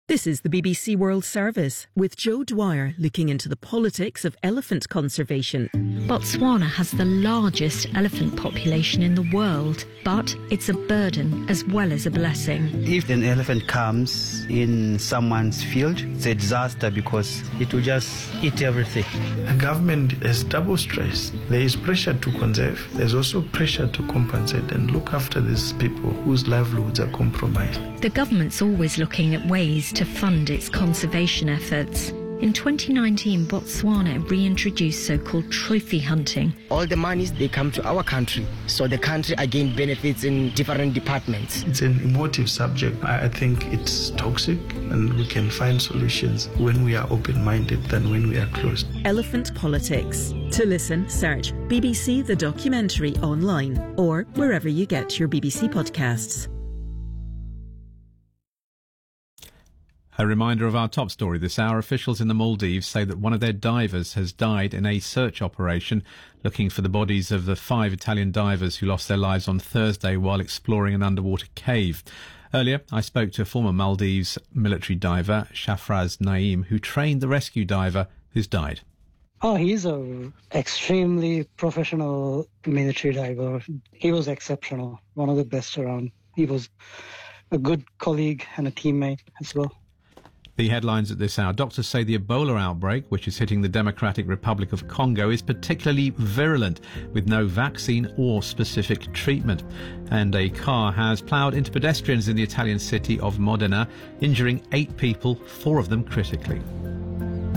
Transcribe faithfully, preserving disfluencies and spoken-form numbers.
This is the B B C World Service with Joe Dwyer looking into the politics of elephant conservation. Botswana has the largest elephant population in the world, but it's a burden as well as a blessing. If an elephant comes in someone's field, it's a disaster because it will just eat everything. The government has double stress. There is pressure to conserve. There's also pressure to compensate and look after these people whose livelihoods are compromised. The government's always looking at ways to fund its conservation efforts. In twenty nineteen, Botswana reintroduced so-called trophy hunting. All the monies, they come to our country, so the country again benefits in different departments. It's an emotive subject. I think it's toxic, and we can find solutions when we are open-minded than when we are closed. Elephant Politics. To listen, search B B C The Documentary online or wherever you get your B B C podcasts. A reminder of our top story this hour. Officials in the Maldives say that one of their divers has died in a search operation looking for the bodies of the five Italian divers who lost their lives on Thursday while exploring an underwater cave. Earlier, I spoke to a former Maldives military diver, Shafraz Naeem, who trained the rescue diver who's died. Oh, he's a extremely professional military diver. He was exceptional, one of the best around. He was a good colleague and a teammate as well. The headlines at this hour. Doctors say the Ebola outbreak, which is hitting the Democratic Republic of Congo, is particularly virulent, with no vaccine or specific treatment. And a car has ploughed into pedestrians in the Italian city of Modena, injuring eight people, four of them critically.